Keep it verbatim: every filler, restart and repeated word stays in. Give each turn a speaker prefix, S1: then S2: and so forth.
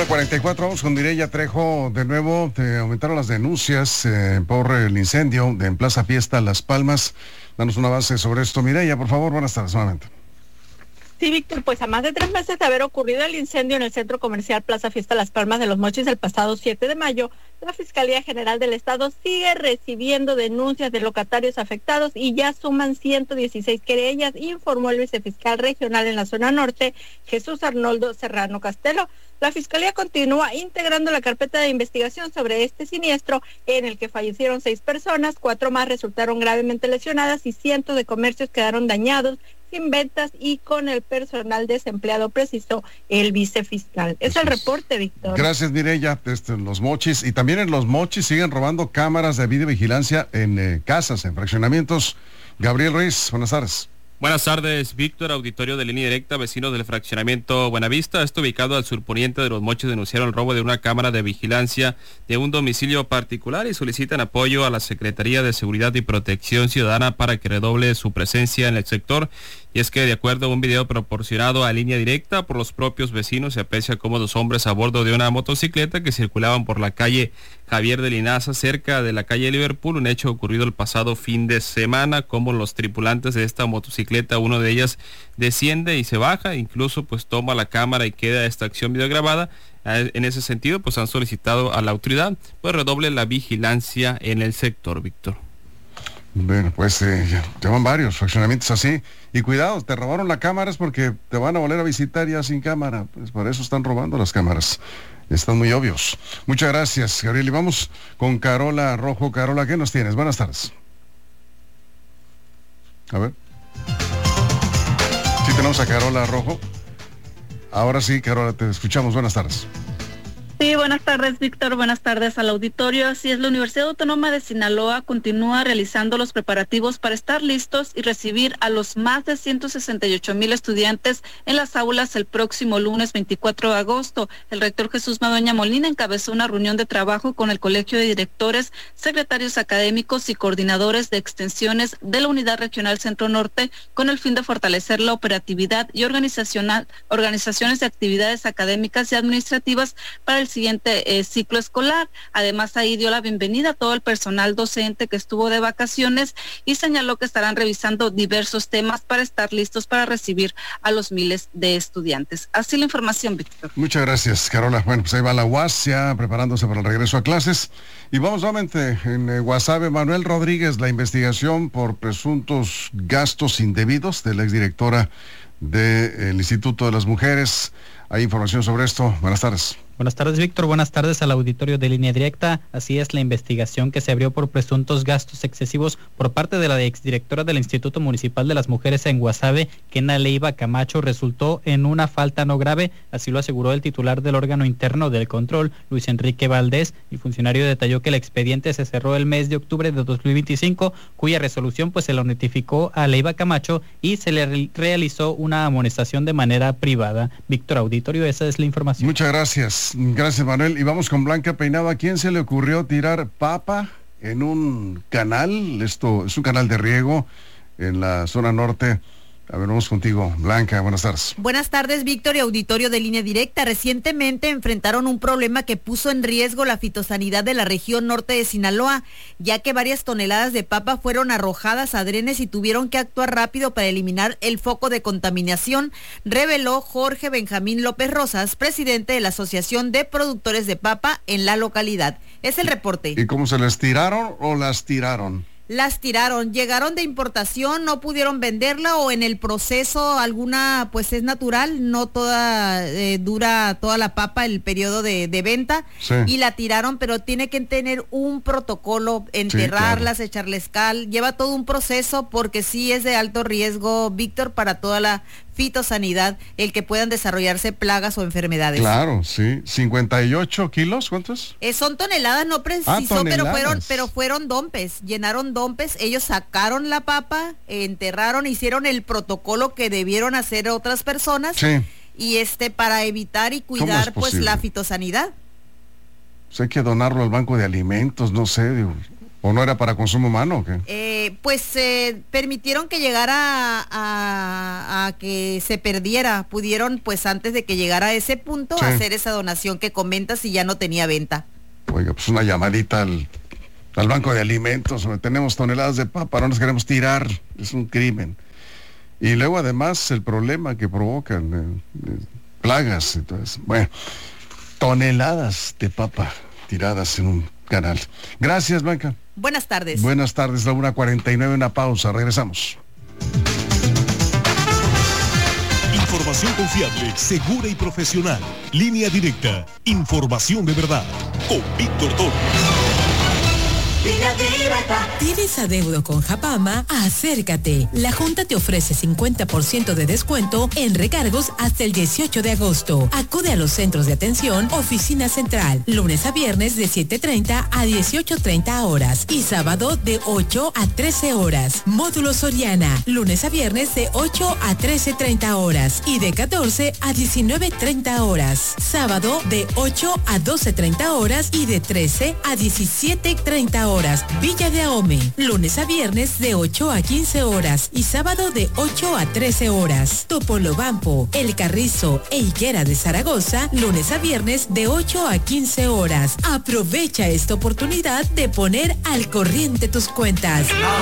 S1: nueve cuarenta y cuatro, vamos con Mireya Trejo de nuevo. Te aumentaron las denuncias eh, por el incendio de en Plaza Fiesta Las Palmas. Danos un avance sobre esto, Mireya, por favor. Buenas tardes nuevamente.
S2: Sí, Víctor, pues a más de tres meses de haber ocurrido el incendio en el centro comercial Plaza Fiesta Las Palmas de Los Mochis el pasado siete de mayo, la Fiscalía General del Estado sigue recibiendo denuncias de locatarios afectados y ya suman ciento dieciséis querellas, informó el vicefiscal regional en la zona norte, Jesús Arnoldo Serrano Castelo. La Fiscalía continúa integrando la carpeta de investigación sobre este siniestro en el que fallecieron seis personas, cuatro más resultaron gravemente lesionadas y cientos de comercios quedaron dañados, sin ventas y con el personal desempleado, precisó el vicefiscal. Es el reporte, Víctor.
S1: Gracias, Mireya. Este, Los Mochis, y también en Los Mochis siguen robando cámaras de videovigilancia en eh, casas, en fraccionamientos. Gabriel Ruiz, buenas tardes.
S3: Buenas tardes, Víctor. Auditorio de Línea Directa, vecinos del fraccionamiento Buenavista, esto ubicado al surponiente de Los Mochis, denunciaron el robo de una cámara de vigilancia de un domicilio particular y solicitan apoyo a la Secretaría de Seguridad y Protección Ciudadana para que redoble su presencia en el sector. Y es que, de acuerdo a un video proporcionado a Línea Directa por los propios vecinos, se aprecia cómo dos hombres a bordo de una motocicleta que circulaban por la calle Javier de Linaza, cerca de la calle Liverpool, un hecho ocurrido el pasado fin de semana, como los tripulantes de esta motocicleta, uno de ellas desciende y se baja, incluso pues toma la cámara y queda esta acción videograbada. En ese sentido, pues han solicitado a la autoridad pues redoble la vigilancia en el sector, Víctor.
S1: Bueno, pues eh, llevan varios fraccionamientos así. Y cuidado, te robaron la cámara es porque te van a volver a visitar ya sin cámara. Pues por eso están robando las cámaras. Están muy obvios. Muchas gracias, Gabriel. Y vamos con Carola Rojo. Carola, ¿qué nos tienes? Buenas tardes. A ver. Sí tenemos a Carola Rojo. Ahora sí, Carola, te escuchamos. Buenas tardes.
S4: Sí, buenas tardes, Víctor. Buenas tardes al auditorio. Así es, la Universidad Autónoma de Sinaloa continúa realizando los preparativos para estar listos y recibir a los más de ciento sesenta y ocho mil estudiantes en las aulas el próximo lunes veinticuatro de agosto. El rector Jesús Madueña Molina encabezó una reunión de trabajo con el Colegio de Directores, secretarios académicos y coordinadores de extensiones de la Unidad Regional Centro Norte con el fin de fortalecer la operatividad y organizacional, organizaciones de actividades académicas y administrativas para el siguiente eh, ciclo escolar. Además, ahí dio la bienvenida a todo el personal docente que estuvo de vacaciones y señaló que estarán revisando diversos temas para estar listos para recibir a los miles de estudiantes. Así la información, Víctor.
S1: Muchas gracias, Carola. Bueno, pues ahí va la U A S ya preparándose para el regreso a clases. Y vamos nuevamente en eh, Guasave. Manuel Rodríguez, la investigación por presuntos gastos indebidos de la exdirectora del Instituto de las Mujeres. Hay información sobre esto. Buenas tardes.
S5: Buenas tardes, Víctor. Buenas tardes al auditorio de Línea Directa. Así es, la investigación que se abrió por presuntos gastos excesivos por parte de la exdirectora del Instituto Municipal de las Mujeres en Guasave, Kena Leiva Camacho, resultó en una falta no grave. Así lo aseguró el titular del órgano interno del control, Luis Enrique Valdés. El funcionario detalló que el expediente se cerró el mes de octubre de dos mil veinticinco, cuya resolución pues se lo notificó a Leiva Camacho y se le re- realizó una amonestación de manera privada. Víctor, auditorio, esa es la información.
S1: Muchas gracias. Gracias, Manuel. Y vamos con Blanca Peinado. ¿A quién se le ocurrió tirar papa en un canal? Esto es un canal de riego en la zona norte. A ver, vamos contigo, Blanca. Buenas tardes.
S6: Buenas tardes, Víctor y auditorio de Línea Directa. Recientemente enfrentaron un problema que puso en riesgo la fitosanidad de la región norte de Sinaloa, ya que varias toneladas de papa fueron arrojadas a drenes y tuvieron que actuar rápido para eliminar el foco de contaminación, reveló Jorge Benjamín López Rosas, presidente de la Asociación de Productores de Papa en la localidad. Es el reporte.
S1: ¿Y cómo se les tiraron o las tiraron?
S6: Las tiraron, llegaron de importación, no pudieron venderla o en el proceso alguna pues es natural, no toda eh, dura toda la papa el periodo de, de venta, sí. Y la tiraron, pero tiene que tener un protocolo, enterrarlas, sí, claro. Echarles cal, lleva todo un proceso porque sí es de alto riesgo, Víctor, para toda la fitosanidad, el que puedan desarrollarse plagas o enfermedades.
S1: Claro, sí, cincuenta y ocho kilos, ¿cuántos?
S6: Eh, son toneladas, no precisó, ah, pero fueron, pero fueron dompes, llenaron dompes, ellos sacaron la papa, enterraron, hicieron el protocolo que debieron hacer otras personas, sí. Y este para evitar y cuidar pues la fitosanidad.
S1: Pues hay que donarlo al banco de alimentos, no sé, digo, ¿O no era para consumo humano o qué?
S6: Eh, pues eh, permitieron que llegara a, a, a que se perdiera. Pudieron, pues antes de que llegara a ese punto, sí, hacer esa donación que comentas y ya no tenía venta.
S1: Oiga, pues una llamadita al, al banco de alimentos, donde tenemos toneladas de papa, no nos queremos tirar, es un crimen. Y luego además el problema que provocan, eh, eh, plagas, entonces, bueno, toneladas de papa tiradas en un canal. Gracias, Blanca.
S6: Buenas tardes.
S1: Buenas tardes, la una cuarenta y nueve, una pausa, regresamos.
S7: Información confiable, segura y profesional. Línea directa, información de verdad. Con Víctor Torres.
S8: ¿Tienes adeudo con Japama? Acércate. La Junta te ofrece cincuenta por ciento de descuento en recargos hasta el dieciocho de agosto. Acude a los centros de atención, oficina central, lunes a viernes de siete treinta a dieciocho treinta horas y sábado de ocho a trece horas. Módulo Soriana, lunes a viernes de ocho a trece treinta horas y de catorce a diecinueve treinta horas. Sábado de ocho a doce treinta horas y de trece a diecisiete treinta horas. Villa de Ahome, lunes a viernes de ocho a quince horas y sábado de ocho a trece horas. Topolobampo, El Carrizo e Higuera de Zaragoza, lunes a viernes de ocho a quince horas. Aprovecha esta oportunidad de poner al corriente tus cuentas.